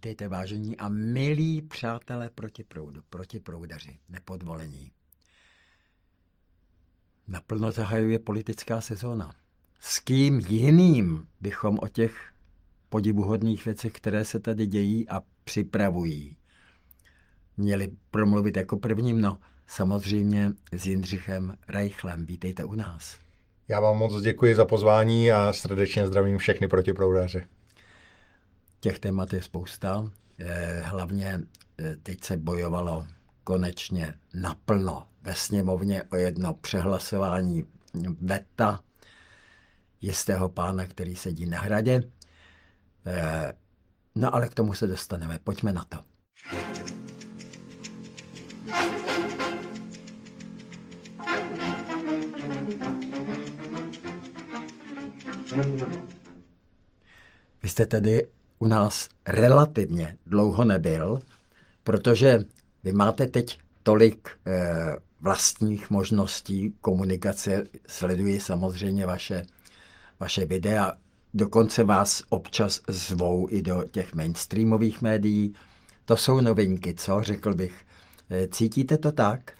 Vítejte, vážení a milí přátelé protiproudaři, nepodvolení. Naplno zahajuje politická sezóna. S kým jiným bychom o těch podivuhodných věcech, které se tady dějí a připravují, měli promluvit jako prvním? No, samozřejmě s Jindřichem Reichlem. Vítejte u nás. Já vám moc děkuji za pozvání a srdečně zdravím všechny protiproudaře. Těch témat je spousta. Hlavně teď se bojovalo konečně naplno ve sněmovně o jedno přehlasování veta jistého pána, který sedí na Hradě. No ale k tomu se dostaneme. Pojďme na to. Vy jste tedy u nás relativně dlouho nebyl, protože vy máte teď tolik vlastních možností komunikace, sleduji samozřejmě vaše videa, dokonce vás občas zvou i do těch mainstreamových médií. To jsou novinky, co? Řekl bych. Cítíte to tak?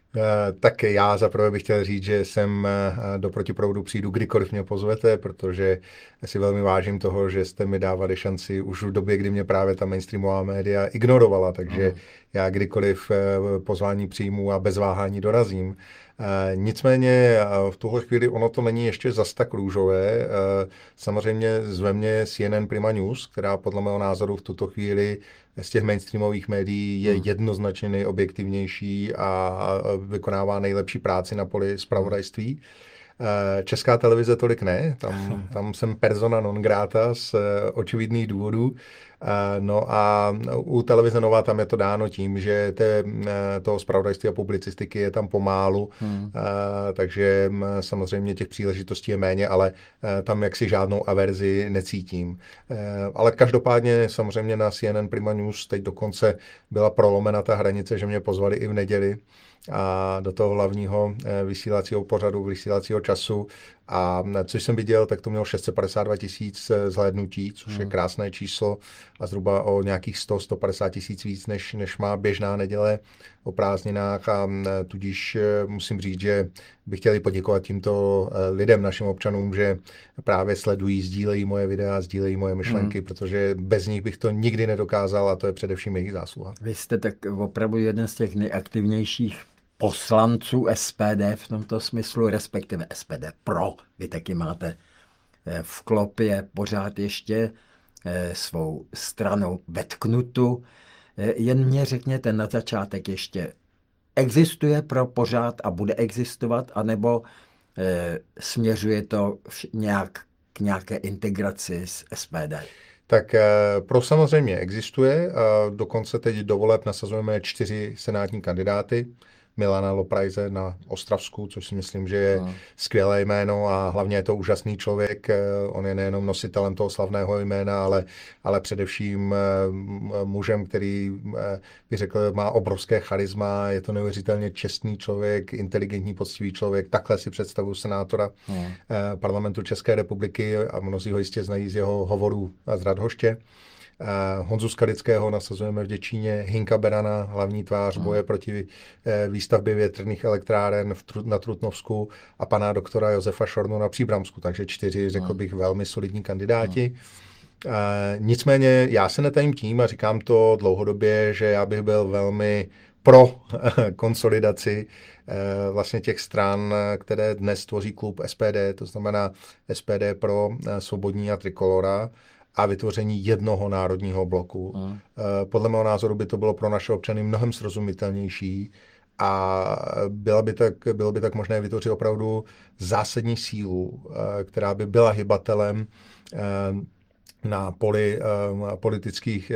Tak já zaprvé bych chtěl říct, že sem do Protiproudu přijdu kdykoliv mě pozvete, protože si velmi vážím toho, že jste mi dávali šanci už v době, kdy mě právě ta mainstreamová média ignorovala, takže já kdykoliv pozvání přijmu a bez váhání dorazím. Nicméně v tuhle chvíli ono to není ještě zas tak růžové. Samozřejmě zve mě CNN Prima News, která podle mého názoru v tuto chvíli z těch mainstreamových médií je jednoznačně nejobjektivnější a vykonává nejlepší práci na poli zpravodajství. Česká televize tolik ne, tam jsem persona non grata z očividných důvodů. No a u televize Nova tam je to dáno tím, že toho zpravodajství a publicistiky je tam pomálu, takže samozřejmě těch příležitostí je méně, ale tam jaksi žádnou averzi necítím. Ale každopádně samozřejmě na CNN Prima News teď dokonce byla prolomena ta hranice, že mě pozvali i v neděli a do toho hlavního vysílacího pořadu, vysílacího času. A což jsem viděl, tak to mělo 652 000 zhlédnutí, což je krásné číslo a zhruba o nějakých 100-150 000 víc, než má běžná neděle o prázdninách. A tudíž musím říct, že bych chtěl poděkovat tímto lidem, našim občanům, že právě sledují, sdílejí moje videa, sdílejí moje myšlenky, protože bez nich bych to nikdy nedokázal a to je především jejich zásluha. Vy jste tak opravdu jeden z těch nejaktivnějších poslanců SPD v tomto smyslu, respektive SPD Pro. Vy taky máte v klopě pořád ještě svou stranu vetknutu. Jen mě řekněte na začátek ještě, existuje Pro pořád a bude existovat, anebo směřuje to k nějaké integraci s SPD? Tak Pro samozřejmě existuje. Dokonce teď do voleb nasazujeme 4 senátní kandidáty. Milana Loprajze na Ostravsku, což si myslím, že je skvělé jméno a hlavně je to úžasný člověk. On je nejenom nositelem toho slavného jména, ale především mužem, který, bych řekl, má obrovské charisma, je to neuvěřitelně čestný člověk, inteligentní, poctivý člověk. Takhle si představuji senátora parlamentu České republiky a mnozí ho jistě znají z jeho hovorů z Radhoště. Honzu Skalického nasazujeme v Děčíně, Hinka Berana, hlavní tvář boje proti výstavbě větrných elektráren na Trutnovsku a pana doktora Josefa Šornu na Příbramsku, takže 4, řekl bych, velmi solidní kandidáti. Nicméně já se netajím tím a říkám to dlouhodobě, že já bych byl velmi pro konsolidaci vlastně těch stran, které dnes tvoří klub SPD, to znamená SPD Pro, Svobodní a Trikolora, a vytvoření jednoho národního bloku. Podle mého názoru by to bylo pro naše občany mnohem srozumitelnější a bylo by tak možné vytvořit opravdu zásadní sílu, která by byla hybatelem na poli politických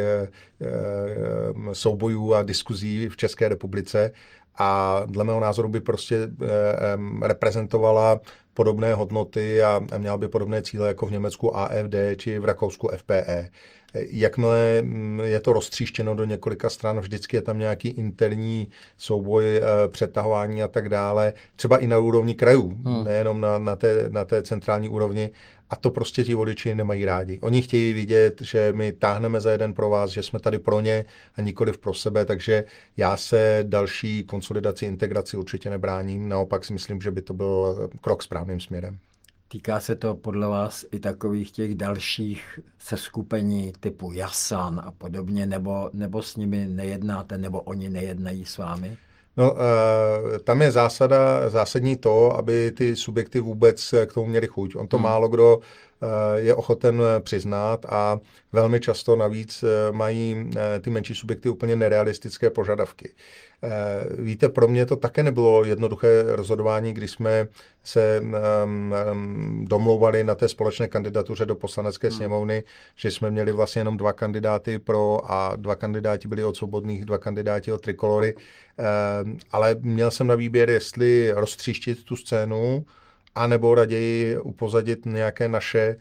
soubojů a diskuzí v České republice a dle mého názoru by prostě reprezentovala podobné hodnoty a měla by podobné cíle jako v Německu AfD či v Rakousku FPE. jakmile je to roztříštěno do několika stran, vždycky je tam nějaký interní souboj, přetahování a tak dále, třeba i na úrovni krajů, nejenom na té centrální úrovni. A to prostě ti voliči nemají rádi. Oni chtějí vidět, že my táhneme za jeden pro vás, že jsme tady pro ně a nikoliv pro sebe, takže já se další konsolidaci, integraci určitě nebráním. Naopak si myslím, že by to byl krok správným směrem. Týká se to podle vás i takových těch dalších seskupení typu Jasan a podobně, nebo s nimi nejednáte, nebo oni nejednají s vámi? No, tam je zásadní to, aby ty subjekty vůbec k tomu měli chuť. On to málo kdo je ochoten přiznat a velmi často navíc mají ty menší subjekty úplně nerealistické požadavky. Víte, pro mě to také nebylo jednoduché rozhodování, když jsme se domlouvali na té společné kandidatuře do poslanecké sněmovny, že jsme měli vlastně jenom 2 kandidáty pro a 2 kandidáti byli od Svobodných, 2 kandidáti od Trikolory, ale měl jsem na výběr, jestli roztříštit tu scénu, anebo raději upozadit nějaké naše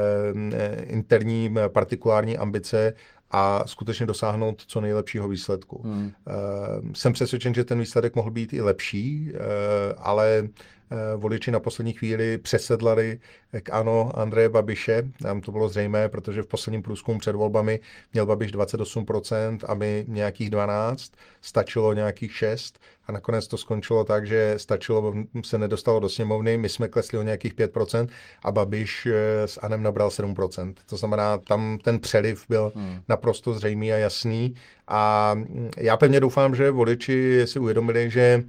interní partikulární ambice a skutečně dosáhnout co nejlepšího výsledku. Jsem přesvědčen, že ten výsledek mohl být i lepší, ale voliči na poslední chvíli přesedlali k ANO Andreje Babiše. Tam to bylo zřejmé, protože v posledním průzkumu před volbami měl Babiš 28% a my nějakých 12%, stačilo nějakých 6% a nakonec to skončilo tak, že stačilo, se nedostalo do sněmovny, my jsme klesli o nějakých 5% a Babiš s ANem nabral 7%. To znamená, tam ten přeliv byl naprosto zřejmý a jasný a já pevně doufám, že voliči si uvědomili, že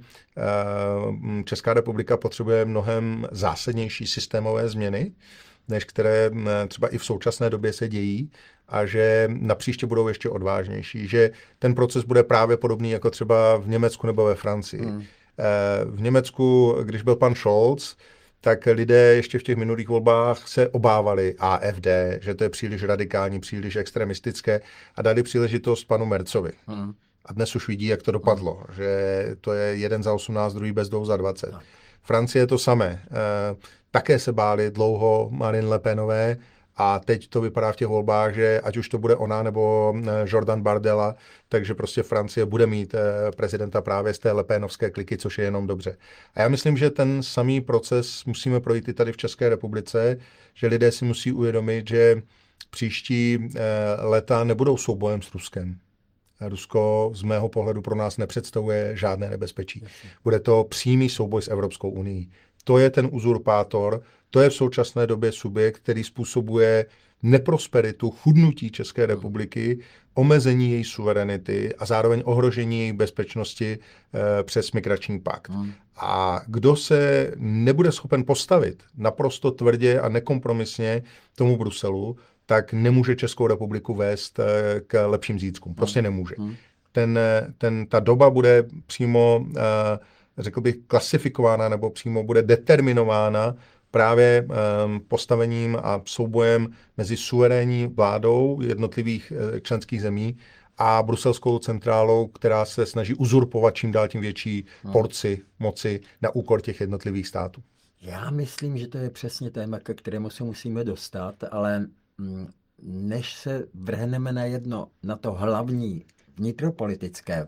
Česká republika potřebuje mnohem zásadnější systémové změny, než které třeba i v současné době se dějí a že napříště budou ještě odvážnější, že ten proces bude právě podobný jako třeba v Německu nebo ve Francii. V Německu, když byl pan Scholz, tak lidé ještě v těch minulých volbách se obávali AfD, že to je příliš radikální, příliš extremistické a dali příležitost panu Merzovi. A dnes už vidí, jak to dopadlo, že to je jeden za 18, druhý bez 2 za 20. Francie je to samé. Také se báli dlouho Marine Le Penové a teď to vypadá v těch volbách, že ať už to bude ona nebo Jordan Bardella, takže prostě Francie bude mít prezidenta právě z té Le Penovské kliky, což je jenom dobře. A já myslím, že ten samý proces musíme projít i tady v České republice, že lidé si musí uvědomit, že příští léta nebudou soubojem s Ruskem. Rusko z mého pohledu pro nás nepředstavuje žádné nebezpečí. Bude to přímý souboj s Evropskou unií. To je ten uzurpátor, to je v současné době subjekt, který způsobuje neprosperitu, chudnutí České republiky, omezení její suverenity a zároveň ohrožení její bezpečnosti přes migrační pakt. A kdo se nebude schopen postavit naprosto tvrdě a nekompromisně tomu Bruselu, tak nemůže Českou republiku vést k lepším zítřkům. Prostě nemůže. Ta doba bude přímo, řekl bych, klasifikována nebo přímo bude determinována právě postavením a soubojem mezi suverénní vládou jednotlivých členských zemí a bruselskou centrálou, která se snaží uzurpovat čím dál tím větší porci moci na úkor těch jednotlivých států. Já myslím, že to je přesně téma, ke kterému se musíme dostat, ale než se vrhneme na to hlavní vnitropolitické,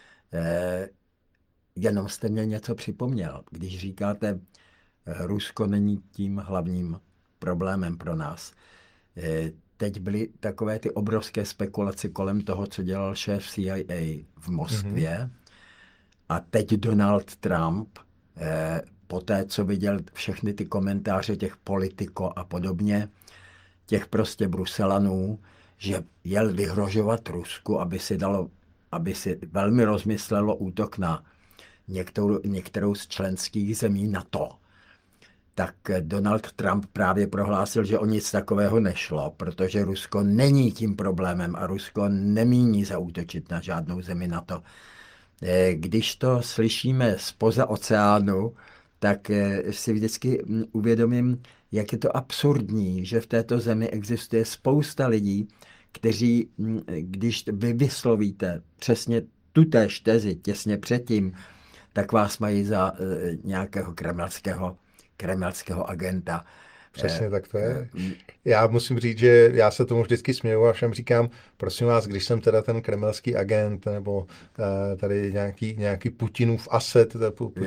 jenom jste mě něco připomněl, když říkáte, Rusko není tím hlavním problémem pro nás. Teď byly takové ty obrovské spekulace kolem toho, co dělal šéf CIA v Moskvě. A teď Donald Trump, po té, co viděl všechny ty komentáře těch Politico a podobně, těch prostě Bruselanů, že jel vyhrožovat Rusku, aby si velmi rozmyslelo útok na některou z členských zemí NATO. Tak Donald Trump právě prohlásil, že o nic takového nešlo, protože Rusko není tím problémem a Rusko nemíní zaútočit na žádnou zemi NATO. Když to slyšíme zpoza oceánu, tak si vždycky uvědomím, jak je to absurdní, že v této zemi existuje spousta lidí, kteří, když vy vyslovíte přesně tutéž tezi těsně předtím, tak vás mají za nějakého kremelského agenta. Přesně tak to je. Já musím říct, že já se tomu vždycky směju a všem říkám, prosím vás, když jsem teda ten kremelský agent nebo tady nějaký Putinův asset,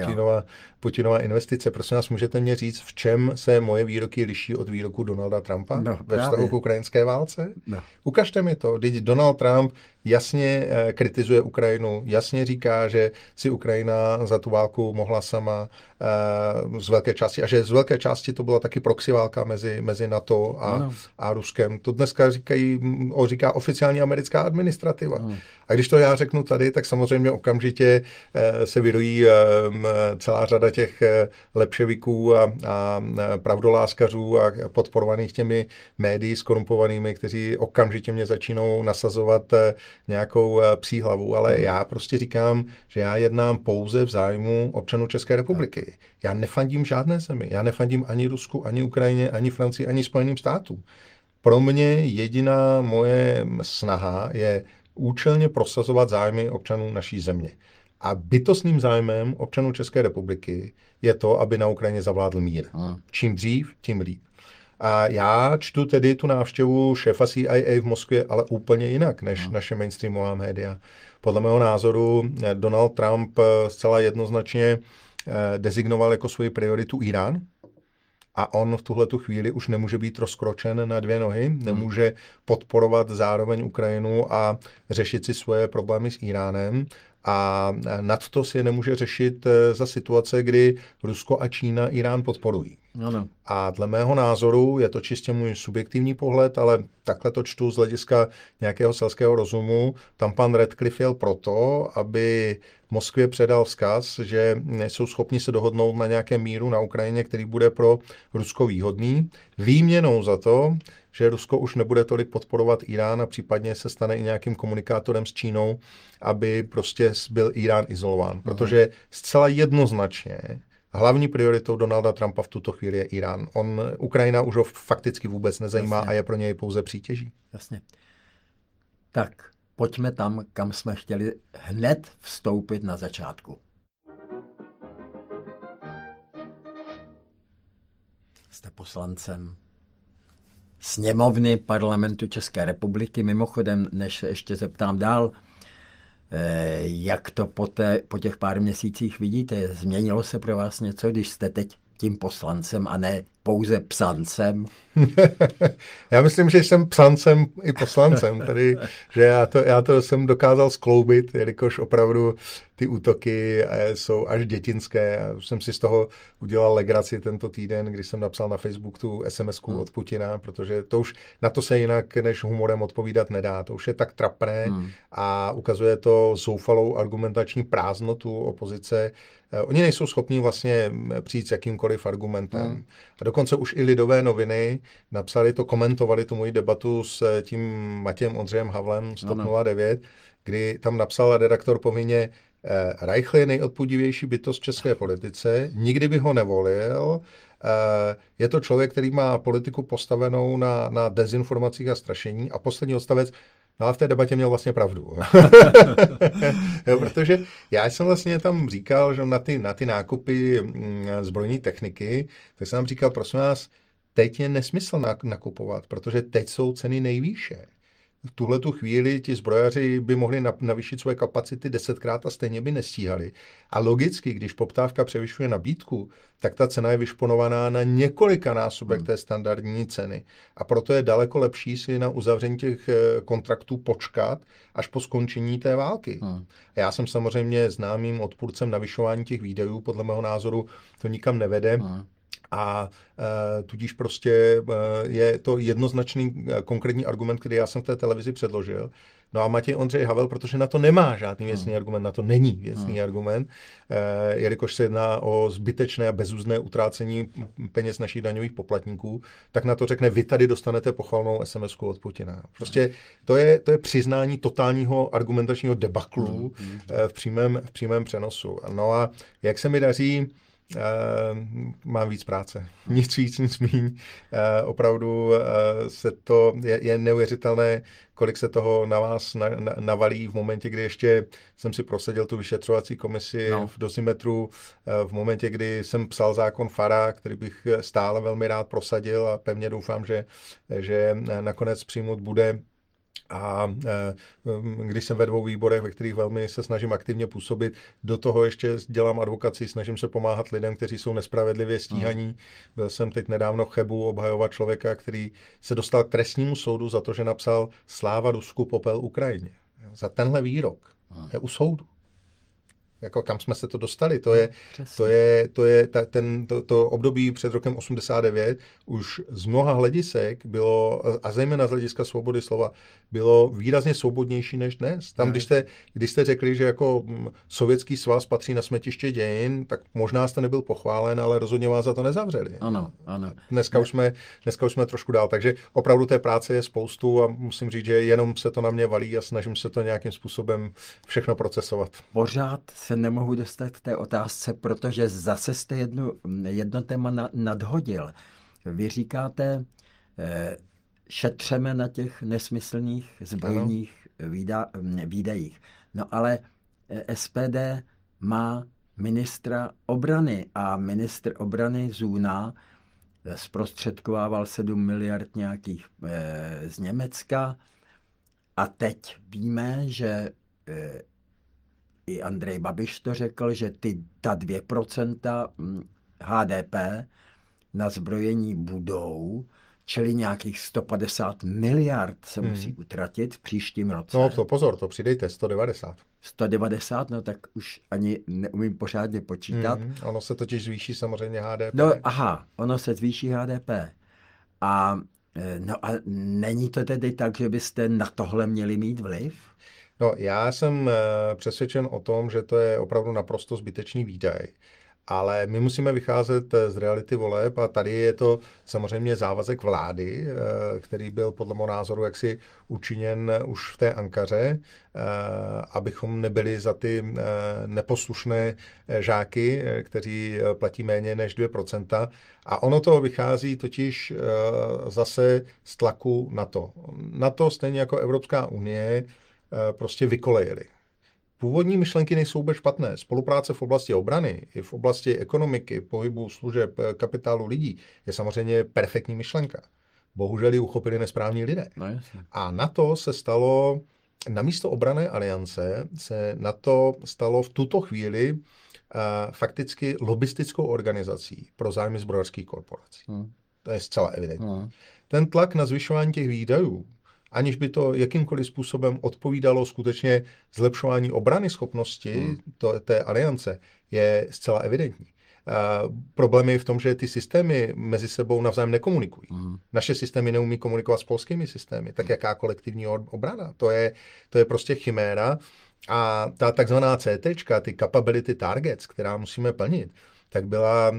Putinova investice, prosím vás, můžete mě říct, v čem se moje výroky liší od výroku Donalda Trumpa ve vztahu k ukrajinské válce? No. Ukažte mi to. Když Donald Trump jasně kritizuje Ukrajinu, jasně říká, že si Ukrajina za tu válku mohla sama z velké části a že z velké části to byla taky proxy válka mezi NATO a Ruskem. To dneska říká oficiální americká administrativa. A když to já řeknu tady, tak samozřejmě okamžitě se vyrojí celá řada těch lepševiků a pravdoláskařů a podporovaných těmi médii skorumpovanými, kteří okamžitě mě začínou nasazovat nějakou psí hlavu. Ale já prostě říkám, že já jednám pouze v zájmu občanů České republiky. Já nefandím žádné zemi. Já nefandím ani Rusku, ani Ukrajině, ani Francii, ani Spojeným státům. Pro mě jediná moje snaha je účelně prosazovat zájmy občanů naší země. A bytostným zájmem občanů České republiky je to, aby na Ukrajině zavládl mír. Čím dřív, tím líp. A já čtu tedy tu návštěvu šéfa CIA v Moskvě, ale úplně jinak než naše mainstreamová média. Podle mého názoru Donald Trump zcela jednoznačně designoval jako svoji prioritu Irán. A on v tuhletu chvíli už nemůže být rozkročen na dvě nohy, nemůže podporovat zároveň Ukrajinu a řešit si svoje problémy s Iránem. A nadto si je nemůže řešit za situace, kdy Rusko a Čína Irán podporují. Ano. A dle mého názoru, je to čistě můj subjektivní pohled, ale takhle to čtu z hlediska nějakého selského rozumu, tam pan Radcliffe jel proto, aby Moskvě předal vzkaz, že nejsou schopni se dohodnout na nějakém míru na Ukrajině, který bude pro Rusko výhodný, výměnou za to, že Rusko už nebude tolik podporovat Irán a případně se stane i nějakým komunikátorem s Čínou, aby prostě byl Irán izolován. Protože zcela jednoznačně hlavní prioritou Donalda Trumpa v tuto chvíli je Irán. Ukrajina už ho fakticky vůbec nezajímá. Jasně. A je pro něj pouze přítěží. Jasně. Tak, pojďme tam, kam jsme chtěli hned vstoupit na začátku. Jste poslancem Sněmovny Parlamentu České republiky. Mimochodem, než se ještě zeptám dál, jak to po těch pár měsících vidíte? Změnilo se pro vás něco, když jste teď tím poslancem a ne pouze psancem? Já myslím, že jsem psancem i poslancem, tady, že já to jsem dokázal skloubit, jelikož opravdu ty útoky jsou až dětinské. Já jsem si z toho udělal legraci tento týden, když jsem napsal na Facebook tu SMS-ku od Putina, protože to už na to se jinak než humorem odpovídat nedá. To už je tak trapné a ukazuje to zoufalou argumentační prázdnotu opozice. Oni nejsou schopni vlastně přijít s jakýmkoliv argumentem. A dokonce už i Lidové noviny napsali to, komentovali tu moji debatu s tím Matějem Ondřejem Havlem z TOP 09, kdy tam napsal redaktor povinně: Reichl je nejodpudivější bytost v české politice, nikdy by ho nevolil, je to člověk, který má politiku postavenou na dezinformacích a strašení. A poslední odstavec: no a v té debatě měl vlastně pravdu. Jo, protože já jsem vlastně tam říkal, že na ty nákupy zbrojní techniky, tak jsem tam říkal, prosím vás, teď je nesmysl nakupovat, protože teď jsou ceny nejvýše. V tuhletu chvíli ti zbrojaři by mohli navýšit svoje kapacity 10krát a stejně by nestíhali. A logicky, když poptávka převyšuje nabídku, tak ta cena je vyšponovaná na několikanásobek té standardní ceny. A proto je daleko lepší si na uzavření těch kontraktů počkat až po skončení té války. Já jsem samozřejmě známým odpůrcem navyšování těch výdajů, podle mého názoru to nikam nevede. A tudíž prostě je to jednoznačný konkrétní argument, který já jsem v té televizi předložil. No a Matěj Ondřej Havel, protože na to nemá žádný věcný argument, na to není věcný argument, jelikož se jedná o zbytečné a bezúzné utrácení peněz našich daňových poplatníků, tak na to řekne: vy tady dostanete pochvalnou SMS-ku od Putina. Prostě to je přiznání totálního argumentačního debaklu v přímém přenosu. No a jak se mi daří mám víc práce. Nic víc, nic míň. Opravdu je neuvěřitelné, kolik se toho na vás navalí v momentě, kdy ještě jsem si prosadil tu vyšetřovací komisi v Dozimetru, v momentě, kdy jsem psal zákon FARA, který bych stále velmi rád prosadil a pevně doufám, že nakonec přijmout bude. A když jsem ve 2 výborech, ve kterých velmi se snažím aktivně působit, do toho ještě dělám advokaci, snažím se pomáhat lidem, kteří jsou nespravedlivě stíhaní. Byl jsem teď nedávno v Chebu obhajovat člověka, který se dostal k trestnímu soudu za to, že napsal Sláva Rusku, popel Ukrajině. Za tenhle výrok je u soudu. Jako kam jsme se to dostali, to období před rokem 89 už z mnoha hledisek bylo, a zejména z hlediska svobody slova, bylo výrazně svobodnější než dnes. Tam, když jste řekli, že jako Sovětský svaz patří na smetiště dějin, tak možná jste nebyl pochválen, ale rozhodně vás za to nezavřeli. Ano, ano. Dneska už jsme trošku dál, takže opravdu té práce je spoustu a musím říct, že jenom se to na mě valí a snažím se to nějakým způsobem všechno procesovat. Pořád se nemohu dostat k té otázce, protože zase jste jedno téma nadhodil. Vy říkáte, šetřeme na těch nesmyslných zbrojních výdajích. No ale SPD má ministra obrany a ministr obrany Zůna zprostředkovával 7 miliard nějakých z Německa a teď víme, že i Andrej Babiš to řekl, že ta 2% HDP na zbrojení budou, čili nějakých 150 miliard se musí utratit v příštím roce. No to pozor, to přidejte, 190. 190, no tak už ani neumím pořádně počítat. Ono se totiž zvýší samozřejmě HDP. No aha, ono se zvýší HDP. A není to tedy tak, že byste na tohle měli mít vliv? No, já jsem přesvědčen o tom, že to je opravdu naprosto zbytečný výdaj. Ale my musíme vycházet z reality voleb a tady je to samozřejmě závazek vlády, který byl podle mého názoru jaksi učiněn už v té Ankaře, abychom nebyli za ty neposlušné žáky, kteří platí méně než 2%. A ono to vychází totiž zase z tlaku NATO. NATO stejně jako Evropská unie prostě vykolejili. Původní myšlenky nejsou vůbec špatné. Spolupráce v oblasti obrany i v oblasti ekonomiky, pohybu služeb, kapitálu lidí je samozřejmě perfektní myšlenka. Bohužel ji uchopili nesprávní lidé. No, a NATO se stalo, namísto obranné aliance, se NATO stalo v tuto chvíli fakticky lobbystickou organizací pro zájmy zbrojařských korporací. To je zcela evidentní. Ten tlak na zvyšování těch výdajů, aniž by to jakýmkoliv způsobem odpovídalo skutečně zlepšování obrany schopnosti té aliance, je zcela evidentní. Problém je v tom, že ty systémy mezi sebou navzájem nekomunikují. Naše systémy neumí komunikovat s polskými systémy, tak jaká kolektivní obrana? To je prostě chiméra. A ta takzvaná CTčka, ty capability targets, která musíme plnit, tak byla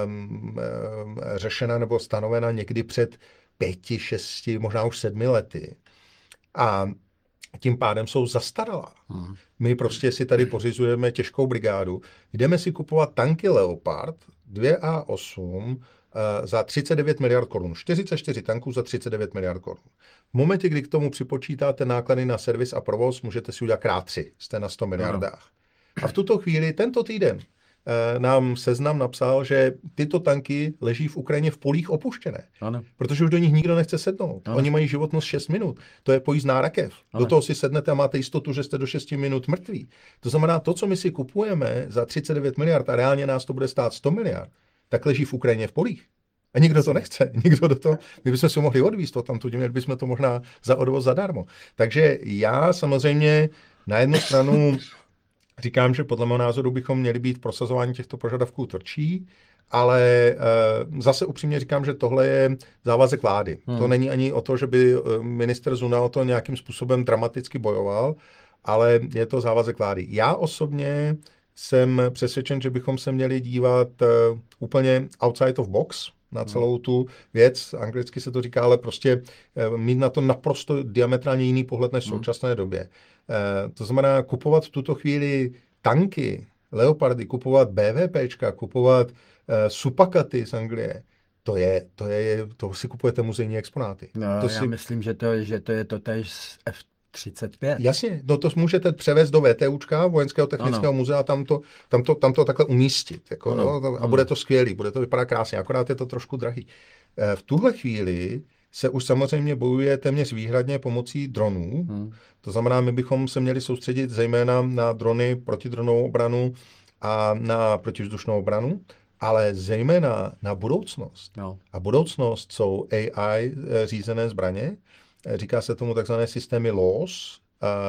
řešena nebo stanovena někdy před 5, 6, možná už 7 lety. A tím pádem jsou zastaralá. My prostě si tady pořizujeme těžkou brigádu. Jdeme si kupovat tanky Leopard 2A8 za 39 miliard korun. 44 tanků za 39 miliard korun. V momentě, kdy k tomu připočítáte náklady na servis a provoz, můžete si udělat krát 3. Jste na 100 miliardách. A v tuto chvíli, tento týden, nám Seznam napsal, že tyto tanky leží v Ukrajině v polích opuštěné. Ano. Protože už do nich nikdo nechce sednout. Ano. Oni mají životnost 6 minut. To je pojízdná rakev. Ano. Do toho si sednete a máte jistotu, že jste do 6 minut mrtví. To znamená, to, co my si kupujeme za 39 miliard a reálně nás to bude stát 100 miliard, tak leží v Ukrajině v polích. A nikdo to nechce. Nikdo do toho, my bychom si mohli odvízt to tam, měli bychom to možná za odvoz zadarmo. Takže já samozřejmě na jednu stranu říkám, že podle mého názoru bychom měli být v prosazování těchto požadavků tvrdší, ale zase upřímně říkám, že tohle je závazek vlády. To není ani o to, že by ministr Zuna o to nějakým způsobem dramaticky bojoval, ale je to závazek vlády. Já osobně jsem přesvědčen, že bychom se měli dívat úplně outside of box na celou tu věc, anglicky se to říká, ale prostě mít na to naprosto diametrálně jiný pohled než v současné době. To znamená kupovat v tuto chvíli tanky Leopardy, kupovat BVPčka, kupovat Supakaty z Anglie, to si kupujete muzejní exponáty. No, To já si, myslím, že to je totéž z F-35. jasně, no to můžete převést do VTUčka, Vojenského technického muzea, tam to takhle umístit. Jako, a bude to skvělý, bude to vypadat krásně, akorát je to trošku drahý. V tuhle chvíli se už samozřejmě bojuje téměř výhradně pomocí dronů. To znamená, my bychom se měli soustředit zejména na drony, protidronovou obranu a na protivzdušnou obranu, ale zejména na budoucnost. No. A budoucnost jsou AI řízené zbraně, říká se tomu takzvané systémy LAWS,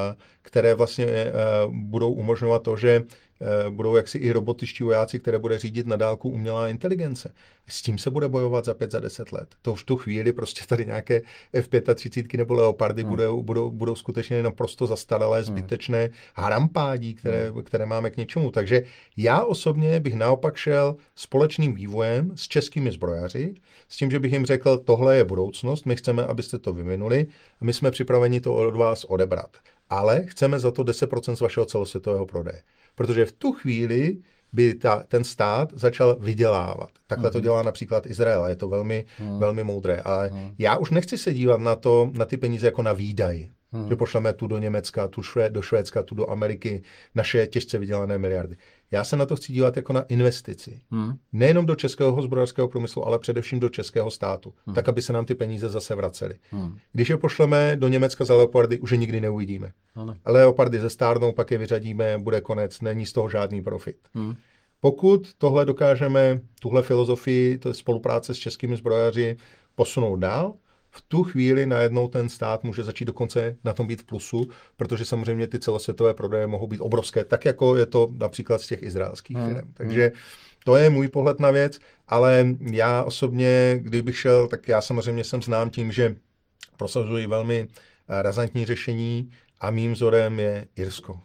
které vlastně budou umožňovat to, že budou jaksi i robotičtí vojáci, které bude řídit na dálku umělá inteligence. S tím se bude bojovat za 5, za 10 let. To už tu chvíli prostě tady nějaké F-35 nebo Leopardy budou skutečně naprosto zastaralé, zbytečné harampádí, které máme k něčemu. Takže já osobně bych naopak šel společným vývojem s českými zbrojaři, s tím, že bych jim řekl, tohle je budoucnost, my chceme, abyste to vyvinuli, my jsme připraveni to od vás odebrat. Ale chceme za to 10% z vašeho celosvětového prodeje. Protože v tu chvíli by ten stát začal vydělávat. Takhle to dělá například Izrael a je to velmi, velmi moudré. Ale já už nechci se dívat na ty peníze jako na výdaj. Že pošleme tu do Německa, tu do Švédska, tu do Ameriky, naše těžce vydělané miliardy. Já se na to chci dívat jako na investici. Nejenom do českého zbrojařského průmyslu, ale především do českého státu. Tak, aby se nám ty peníze zase vracely. Když je pošleme do Německa za Leopardy, už je nikdy neuvidíme. Leopardy zestárnou, pak je vyřadíme, bude konec, není z toho žádný profit. Pokud tohle dokážeme, tuhle filozofii, to je spolupráce s českými zbrojaři, posunout dál, v tu chvíli najednou ten stát může začít dokonce na tom být v plusu, protože samozřejmě ty celosvětové prodeje mohou být obrovské, tak jako je to například z těch izraelských firm. Takže to je můj pohled na věc, ale já osobně, kdybych šel, tak já samozřejmě jsem znám tím, že prosazuji velmi razantní řešení a mým vzorem je Irsko.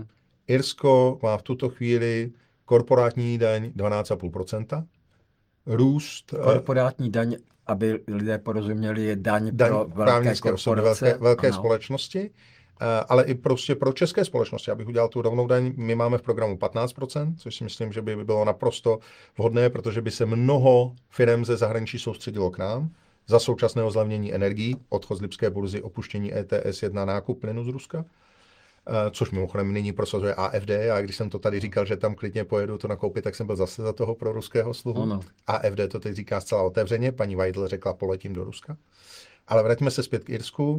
Irsko má v tuto chvíli korporátní daň 12,5%, růst... Korporátní daň, aby lidé porozuměli, je daň pro velké korporace. Velké společnosti, ale i prostě pro české společnosti. Abych udělal tu rovnou daň, my máme v programu 15%, což si myslím, že by bylo naprosto vhodné, protože by se mnoho firm ze zahraničí soustředilo k nám za současného zlevnění energií, odchod z lipské burzy, opuštění ETS, nákup plynu z Ruska, což mimochodem nyní prosazuje AfD. A když jsem to tady říkal, že tam klidně pojedu to nakoupit, tak jsem byl zase za toho pro ruského sluhu. Ano. AfD to teď říká zcela otevřeně, paní Weidl řekla, poletím do Ruska. Ale vraťme se zpět k Irsku.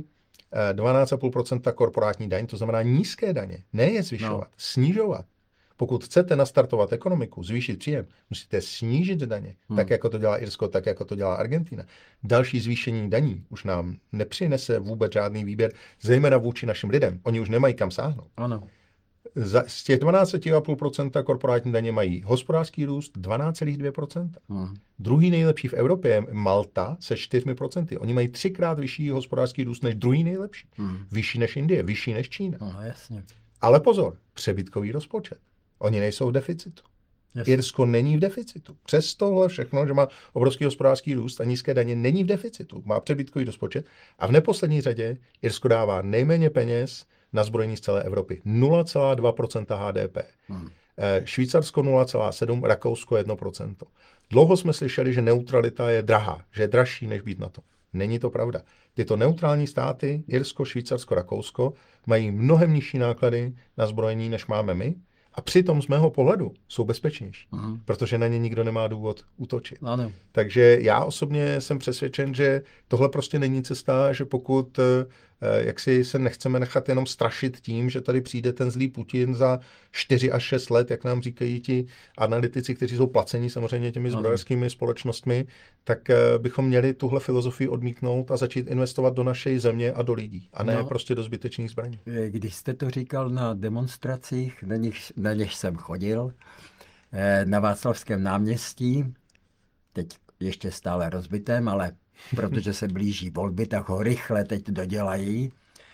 12,5% korporátní daň, to znamená nízké daně. Ne je zvyšovat, snižovat. Pokud chcete nastartovat ekonomiku, zvýšit příjem, musíte snížit daně, tak jako to dělá Irsko, tak jako to dělá Argentina. Další zvýšení daní už nám nepřinese vůbec žádný výběr, zejména vůči našim lidem. Oni už nemají kam sáhnout. Ano. Z těch 12,5% korporátní daně mají hospodářský růst 12,2%. Druhý nejlepší v Evropě je Malta se 4%. Oni mají 3krát vyšší hospodářský růst než druhý nejlepší. Vyšší než Indie, vyšší než Čína. Jasně. Ale pozor, přebytkový rozpočet. Oni nejsou v deficitu. Jasně. Irsko není v deficitu. Přes tohle všechno, že má obrovský hospodářský růst a nízké daně, není v deficitu. Má přebytkový rozpočet a v neposlední řadě Irsko dává nejméně peněz na zbrojení z celé Evropy. 0,2% HDP. Švýcarsko 0,7%, Rakousko 1%. Dlouho jsme slyšeli, že neutralita je drahá, že je dražší, než být na to. Není to pravda. Tyto neutrální státy, Irsko, Švýcarsko, Rakousko, mají mnohem nižší náklady na zbrojení, než máme my. A přitom z mého pohledu jsou bezpečnější, protože na ně nikdo nemá důvod útočit. Ano. Takže já osobně jsem přesvědčen, že tohle prostě není cesta, že pokud jak si se nechceme nechat jenom strašit tím, že tady přijde ten zlý Putin za 4 až 6 let, jak nám říkají ti analytici, kteří jsou placeni samozřejmě těmi zbrojařskými společnostmi, tak bychom měli tuhle filozofii odmítnout a začít investovat do naší země a do lidí, a ne prostě do zbytečných zbraní. Když jste to říkal na demonstracích, na něž jsem chodil, na Václavském náměstí, teď ještě stále rozbitém, ale protože se blíží volby, tak ho rychle teď dodělají,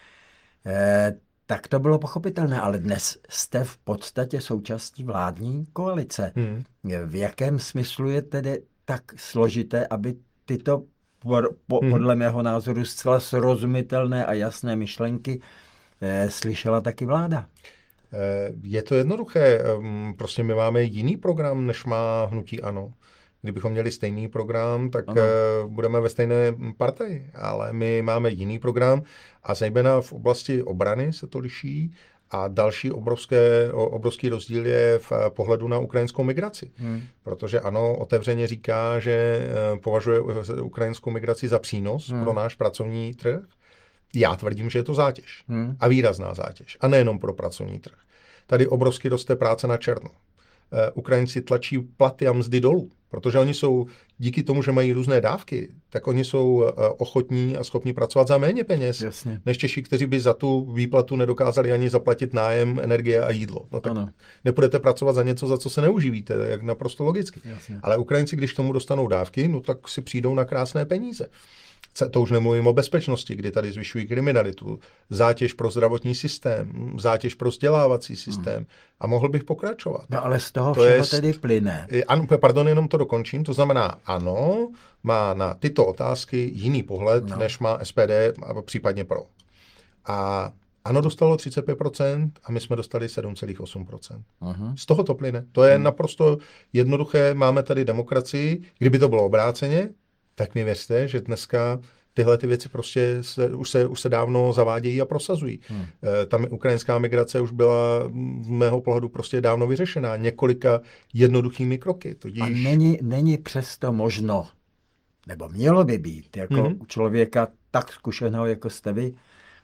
tak to bylo pochopitelné, ale dnes jste v podstatě součástí vládní koalice. V jakém smyslu je tedy tak složité, aby tyto podle mého názoru zcela srozumitelné a jasné myšlenky slyšela taky vláda? Je to jednoduché, prostě my máme jiný program, než má hnutí ANO. Kdybychom měli stejný program, tak budeme ve stejné partii, ale my máme jiný program a zejména v oblasti obrany se to liší a další obrovský rozdíl je v pohledu na ukrajinskou migraci. Protože ANO otevřeně říká, že považuje ukrajinskou migraci za přínos pro náš pracovní trh. Já tvrdím, že je to zátěž a výrazná zátěž a nejenom pro pracovní trh. Tady obrovsky roste práce na černo. Ukrajinci tlačí platy a mzdy dolů, protože oni jsou, díky tomu, že mají různé dávky, tak oni jsou ochotní a schopní pracovat za méně peněz, Jasně. než Češi, kteří by za tu výplatu nedokázali ani zaplatit nájem, energie a jídlo. No tak nepůjdete pracovat za něco, za co se neuživíte, jak naprosto logicky. Jasně. Ale Ukrajinci, když k tomu dostanou dávky, no tak si přijdou na krásné peníze. To už nemluvím o bezpečnosti, kdy tady zvyšují kriminalitu, zátěž pro zdravotní systém, zátěž pro vzdělávací systém a mohl bych pokračovat. No ale z toho všeho tedy plyne. Ano, pardon, jenom to dokončím. To znamená, ANO má na tyto otázky jiný pohled, než má SPD a případně PRO. A ANO dostalo 35% a my jsme dostali 7,8%. Z toho to plyne. To je naprosto jednoduché. Máme tady demokracii. Kdyby to bylo obráceně, tak mi věřte, že dneska tyhle ty věci prostě už se dávno zavádějí a prosazují. Tam ukrajinská migrace už byla z mého pohledu prostě dávno vyřešená několika jednoduchými kroky. A není přesto možno, nebo mělo by být, jako u člověka tak zkušeného, jako jste vy,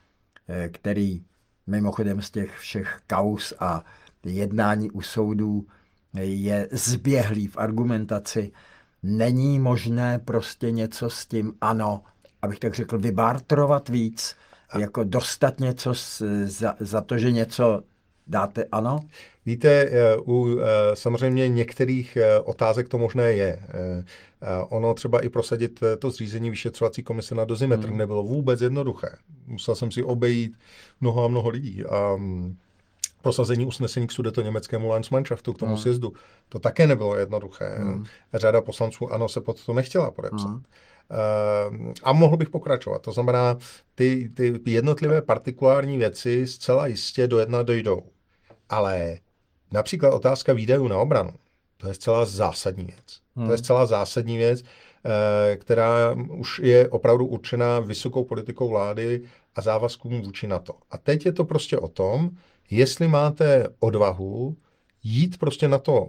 který mimochodem z těch všech kauz a jednání u soudů je zběhlý v argumentaci, není možné prostě něco s tím ANO, abych tak řekl, vybartrovat víc, jako dostat něco za to, že něco dáte ANO? Víte, samozřejmě některých otázek to možné je. Ono třeba i prosadit to zřízení vyšetřovací komise na Dozimetr nebylo vůbec jednoduché. Musel jsem si obejít mnoho a mnoho lidí. A prosazení usnesení k sudetoněmeckému Landsmannschaftu, k tomu sjezdu, to také nebylo jednoduché. Řada poslanců ANO se pod to nechtěla podepsat. A mohl bych pokračovat. To znamená, ty jednotlivé partikulární věci zcela jistě do jedna dojdou. Ale například otázka výdajů na obranu, to je zcela zásadní věc. To je zcela zásadní věc, která už je opravdu určená vysokou politikou vlády a závazkům vůči NATO. A teď je to prostě o tom, jestli máte odvahu jít prostě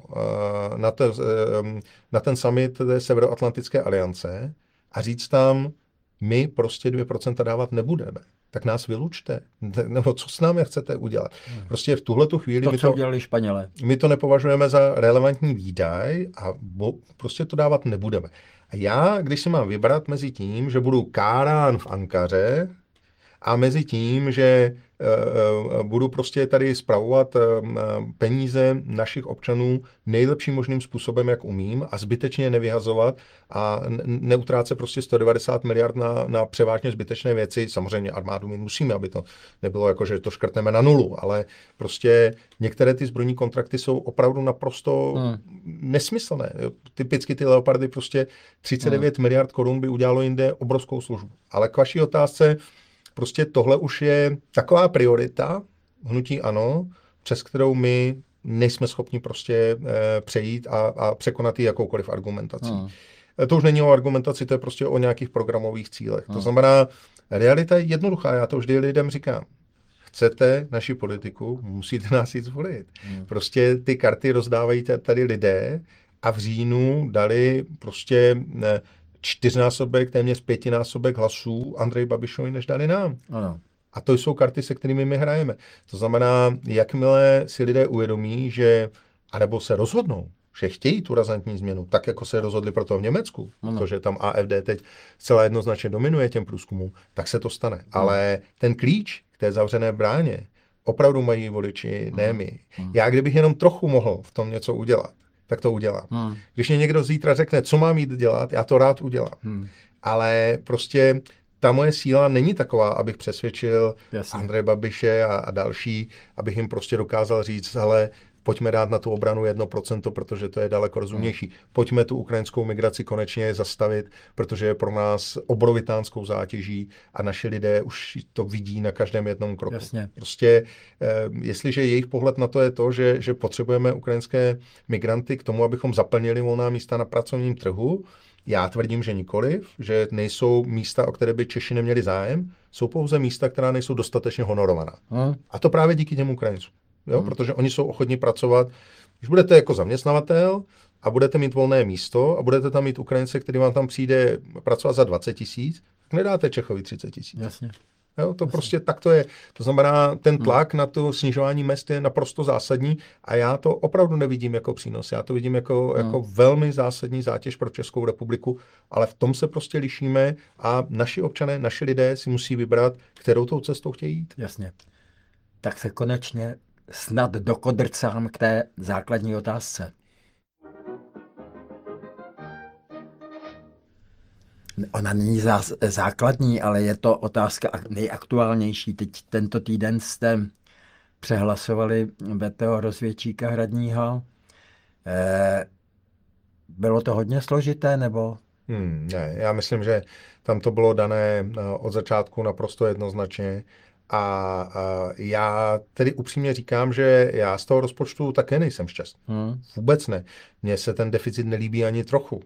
na ten summit té Severoatlantické aliance a říct tam, my prostě 2% dávat nebudeme, tak nás vylučte. Nebo co s námi chcete udělat? Prostě v tuhletu chvíli... Co udělali Španělé. My to nepovažujeme za relevantní výdaj a prostě to dávat nebudeme. A já, když si mám vybrat mezi tím, že budu kárán v Ankaře a mezi tím, že budu prostě tady spravovat peníze našich občanů nejlepším možným způsobem, jak umím a zbytečně nevyhazovat a neutrácet prostě 190 miliard na převážně zbytečné věci. Samozřejmě armádu my musíme, aby to nebylo jako, že to škrtneme na nulu, ale prostě některé ty zbrojní kontrakty jsou opravdu naprosto nesmyslné. Typicky ty Leopardy prostě 39 miliard korun by udělalo jinde obrovskou službu. Ale k vaší otázce, prostě tohle už je taková priorita hnutí ANO, přes kterou my nejsme schopni prostě přejít a překonat ji jakoukoliv argumentací. To už není o argumentaci, to je prostě o nějakých programových cílech. To znamená, realita je jednoduchá, já to vždy lidem říkám. Chcete naši politiku, musíte nás jít zvolit. Prostě ty karty rozdávají tady lidé a v říjnu dali prostě 4násobek, téměř 5násobek hlasů Andreji Babišovi, než dali nám. Ano. A to jsou karty, se kterými my hrajeme. To znamená, jakmile si lidé uvědomí, že, anebo se rozhodnou, že chtějí tu razantní změnu, tak jako se rozhodli pro to v Německu, protože tam AfD teď celá jednoznačně dominuje těm průzkumům, tak se to stane. Ale ten klíč k té zavřené bráně opravdu mají voliči, ne my. Já kdybych jenom trochu mohl v tom něco udělat, tak to udělám. Když mě někdo zítra řekne, co mám jít dělat, já to rád udělám. Ale prostě ta moje síla není taková, abych přesvědčil Andreje Babiše a další, abych jim prostě dokázal říct, ale pojďme dát na tu obranu 1%, protože to je daleko rozumnější. Pojďme tu ukrajinskou migraci konečně zastavit, protože je pro nás obrovitánskou zátěží a naši lidé už to vidí na každém jednom kroku. Jasně. Prostě, jestliže jejich pohled na to je to, že potřebujeme ukrajinské migranty k tomu, abychom zaplnili volná místa na pracovním trhu, já tvrdím, že nikoliv, že nejsou místa, o které by Češi neměli zájem, jsou pouze místa, která nejsou dostatečně honorovaná. A to právě díky těm Ukrajincům, jo? Protože oni jsou ochotní pracovat. Když budete jako zaměstnavatel a budete mít volné místo a budete tam mít Ukrajince, který vám tam přijde pracovat za 20 000, tak nedáte Čechovi 30 000. Jasně. Jo, to prostě tak to je. To znamená, ten tlak na to snižování mezd je naprosto zásadní a já to opravdu nevidím jako přínos. Já to vidím jako velmi zásadní zátěž pro Českou republiku, ale v tom se prostě lišíme a naši občané, naši lidé si musí vybrat, kterou tou cestou chtějí jít. Jasně. Tak se konečně snad dokodrcám k té základní otázce. Ona není základní, ale je to otázka nejaktuálnější. Teď tento týden jste přehlasovali veto rozvědčíka Hradního. Bylo to hodně složité, nebo? Ne, já myslím, že tam to bylo dané od začátku naprosto jednoznačně. A já tedy upřímně říkám, že já z toho rozpočtu také nejsem šťastný. Vůbec ne. Mně se ten deficit nelíbí ani trochu.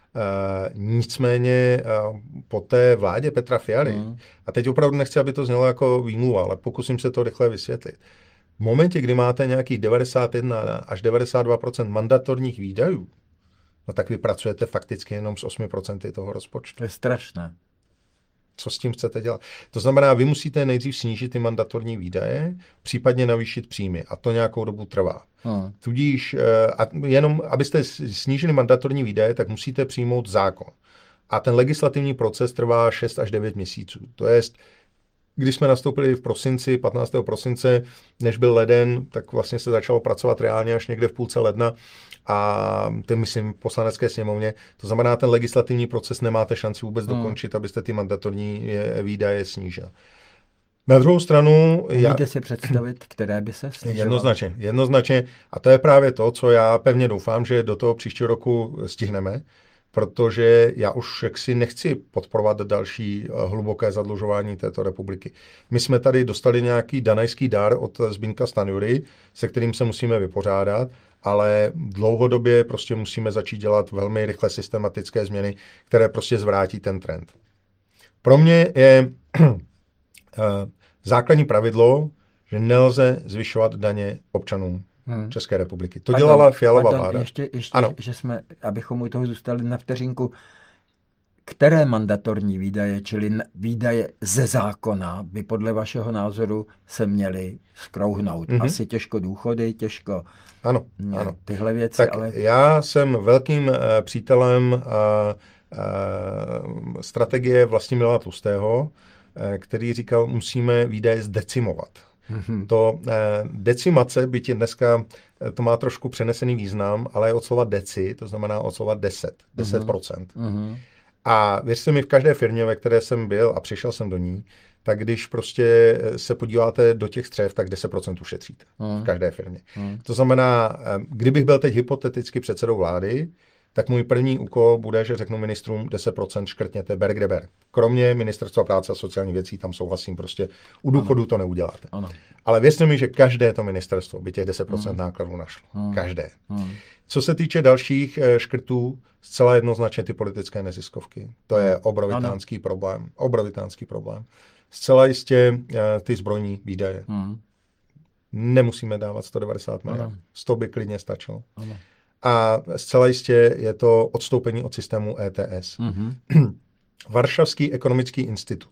Nicméně po té vládě Petra Fialy, a teď opravdu nechci, aby to znělo jako výmluva, ale pokusím se to rychle vysvětlit. V momentě, kdy máte nějakých 91 až 92% mandatorních výdajů, no tak vy pracujete fakticky jenom s 8% toho rozpočtu. To je strašné. Co s tím chcete dělat? To znamená, vy musíte nejdřív snížit ty mandatorní výdaje, případně navýšit příjmy a to nějakou dobu trvá. Tudíž, jenom abyste snížili mandatorní výdaje, tak musíte přijmout zákon. A ten legislativní proces trvá 6 až 9 měsíců. To jest, když jsme nastoupili v prosinci, 15. prosince, než byl leden, tak vlastně se začalo pracovat reálně až někde v půlce ledna a to myslím v poslanecké sněmovně. To znamená, ten legislativní proces nemáte šanci vůbec dokončit, abyste ty mandatorní výdaje snížil. Na druhou stranu... Můžete si představit, které by se snižovaly? Jednoznačně. A to je právě to, co já pevně doufám, že do toho příštího roku stihneme, protože já už jaksi nechci podporovat další hluboké zadlužování této republiky. My jsme tady dostali nějaký danajský dar od Zbyňka Stanjury, se kterým se musíme vypořádat, ale dlouhodobě prostě musíme začít dělat velmi rychle systematické změny, které prostě zvrátí ten trend. Pro mě je základní pravidlo, že nelze zvyšovat daně občanům České republiky. To dělala Fialova vláda. Ještě že jsme, abychom u toho zůstali na vteřinku, které mandatorní výdaje, čili výdaje ze zákona, by podle vašeho názoru se měly skrouhnout? Asi těžko důchody, těžko ano. tyhle věci. Tak ale... Já jsem velkým přítelem strategie Vlastimila Tlustého, který říkal, musíme výdaje zdecimovat. To decimace, byť je dneska, to má trošku přenesený význam, ale je od slova deci, to znamená od slova 10%. A věřte mi, v každé firmě, ve které jsem byl a přišel jsem do ní, tak když prostě se podíváte do těch střev, tak 10% ušetříte v každé firmě. To znamená, kdybych byl teď hypoteticky předsedou vlády, tak můj první úkol bude, že řeknu ministrům 10% škrtněte ber kde ber. Kromě Ministerstva práce a sociálních věcí, tam souhlasím, prostě u důchodu to neuděláte. Ano. Ale věřte mi, že každé to ministerstvo by těch 10% nákladů našlo. Každé. Co se týče dalších škrtů, zcela jednoznačně ty politické neziskovky. To je obrovitánský problém. Obrovitánský problém. Zcela jistě ty zbrojní výdaje. Nemusíme dávat 190 miliard. 100 by klidně stačilo. A zcela jistě je to odstoupení od systému ETS. Varšavský ekonomický institut